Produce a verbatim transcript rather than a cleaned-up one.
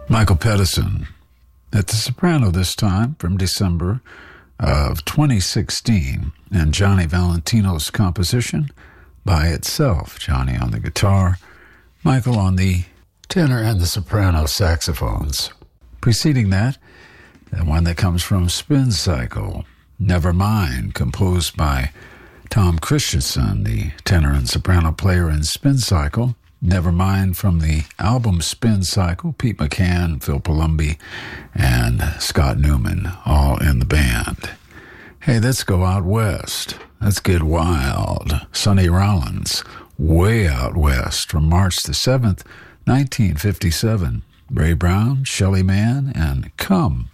Michael Pedersen at the soprano this time from December of twenty sixteen, and Johnny Valentino's composition, By Itself. Johnny on the guitar, Michael on the tenor and the soprano saxophones. Preceding that, the one that comes from Spin Cycle, Never Mind, composed by Tom Christensen, the tenor and soprano player in Spin Cycle. Never Mind from the album Spin Cycle, Pete McCann, Phil Palumbi, and Scott Newman, all in the band. Hey, let's go out west. Let's get wild. Sonny Rollins, Way Out West, from March the seventh, nineteen fifty-seven. Ray Brown, Shelly Manne, and Come.